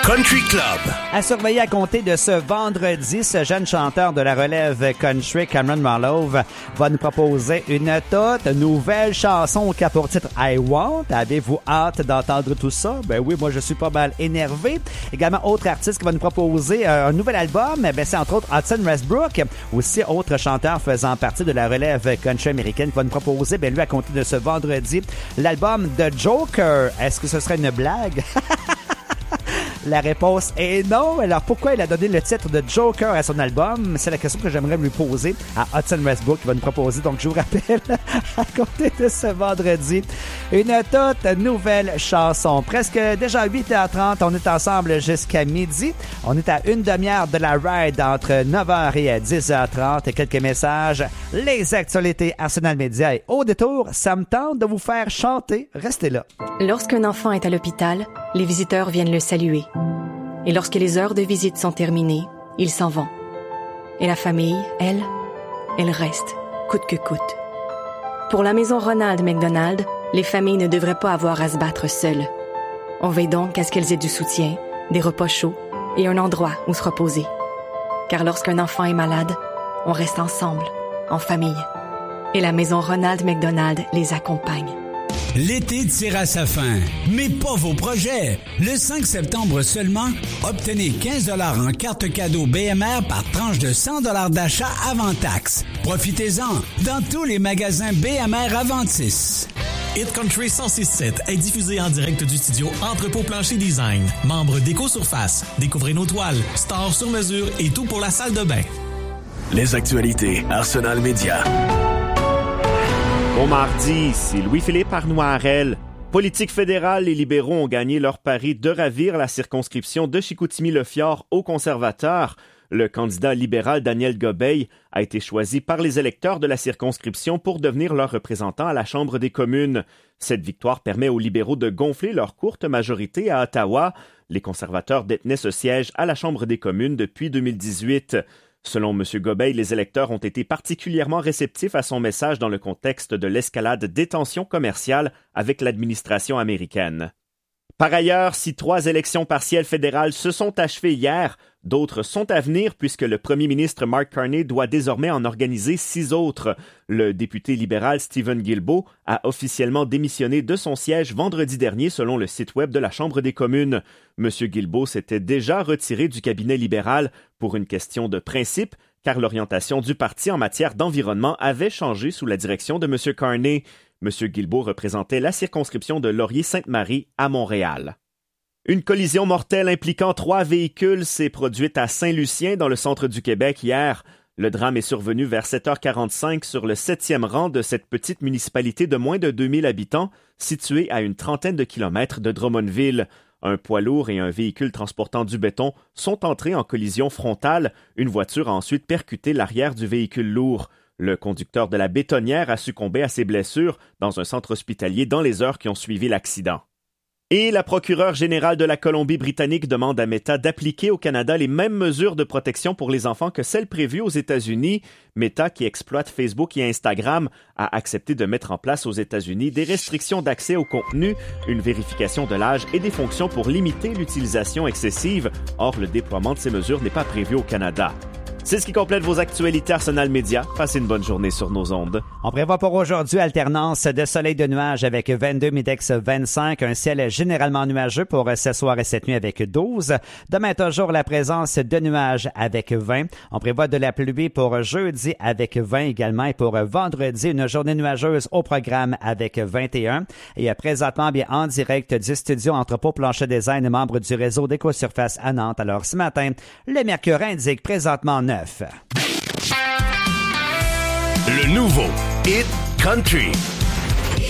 Country Club. À surveiller à compter de ce vendredi, ce jeune chanteur de la relève country, Cameron Marlowe, va nous proposer une toute nouvelle chanson qui a pour titre I Want. Avez-vous hâte d'entendre tout ça? Ben oui, moi je suis pas mal énervé. Également, autre artiste qui va nous proposer un nouvel album, ben c'est entre autres Hudson Westbrook, aussi autre chanteur faisant partie de la relève country américaine qui va nous proposer, ben lui à compter de ce vendredi, l'album The Joker. Est-ce que ce serait une blague? La réponse est non. Alors, pourquoi il a donné le titre de Joker à son album? C'est la question que j'aimerais lui poser à Hudson Westbrook qui va nous proposer. Donc, je vous rappelle, à compter de ce vendredi, une toute nouvelle chanson. Presque déjà 8h30, on est ensemble jusqu'à midi. On est à une demi-heure de la ride entre 9h et 10h30. Et quelques messages, les actualités Arsenal Média et au détour, ça me tente de vous faire chanter. Restez là. Lorsqu'un enfant est à l'hôpital, les visiteurs viennent le saluer. Et lorsque les heures de visite sont terminées, ils s'en vont. Et la famille, elle reste, coûte que coûte. Pour la maison Ronald McDonald, les familles ne devraient pas avoir à se battre seules. On veille donc à ce qu'elles aient du soutien, des repas chauds et un endroit où se reposer. Car lorsqu'un enfant est malade, on reste ensemble, en famille. Et la maison Ronald McDonald les accompagne. L'été tire à sa fin, mais pas vos projets. Le 5 septembre seulement, obtenez 15 $ en carte cadeau BMR par tranche de 100 $ d'achat avant taxe. Profitez-en dans tous les magasins BMR Aventis. Hit Country 106.7 est diffusé en direct du studio Entrepôt Plancher Design. Membre d'Éco-Surface. Découvrez nos toiles, stores sur mesure et tout pour la salle de bain. Les actualités Arsenal Média. Bon mardi, ici Louis-Philippe Arnoirel. Politique fédérale, les libéraux ont gagné leur pari de ravir la circonscription de Chicoutimi-Le-Fjord aux conservateurs. Le candidat libéral Daniel Gobeil a été choisi par les électeurs de la circonscription pour devenir leur représentant à la Chambre des communes. Cette victoire permet aux libéraux de gonfler leur courte majorité à Ottawa. Les conservateurs détenaient ce siège à la Chambre des communes depuis 2018. Selon M. Gobeil, les électeurs ont été particulièrement réceptifs à son message dans le contexte de l'escalade des tensions commerciales avec l'administration américaine. Par ailleurs, si 3 élections partielles fédérales se sont achevées hier, d'autres sont à venir puisque le premier ministre Mark Carney doit désormais en organiser 6 autres. Le député libéral Stephen Guilbeault a officiellement démissionné de son siège vendredi dernier selon le site web de la Chambre des communes. M. Guilbeault s'était déjà retiré du cabinet libéral pour une question de principe, car l'orientation du parti en matière d'environnement avait changé sous la direction de M. Carney. M. Guilbeault représentait la circonscription de Laurier-Sainte-Marie à Montréal. Une collision mortelle impliquant 3 véhicules s'est produite à Saint-Lucien dans le centre du Québec hier. Le drame est survenu vers 7h45 sur le 7e rang de cette petite municipalité de moins de 2000 habitants située à une trentaine de kilomètres de Drummondville. Un poids lourd et un véhicule transportant du béton sont entrés en collision frontale. Une voiture a ensuite percuté l'arrière du véhicule lourd. Le conducteur de la bétonnière a succombé à ses blessures dans un centre hospitalier dans les heures qui ont suivi l'accident. Et la procureure générale de la Colombie-Britannique demande à Meta d'appliquer au Canada les mêmes mesures de protection pour les enfants que celles prévues aux États-Unis. Meta, qui exploite Facebook et Instagram, a accepté de mettre en place aux États-Unis des restrictions d'accès au contenu, une vérification de l'âge et des fonctions pour limiter l'utilisation excessive. Or, le déploiement de ces mesures n'est pas prévu au Canada. C'est ce qui complète vos actualités Arsenal Média. Passez une bonne journée sur nos ondes. On prévoit pour aujourd'hui alternance de soleil de nuages avec 22, Midex 25, un ciel généralement nuageux pour ce soir et cette nuit avec 12. Demain, toujours la présence de nuages avec 20. On prévoit de la pluie pour jeudi avec 20 également et pour vendredi, une journée nuageuse au programme avec 21. Et présentement, bien en direct du studio Entrepôt Plancher Design, membre du réseau d'Éco-Surface à Nantes. Alors ce matin, le mercure indique présentement 9. Le nouveau Hit Country.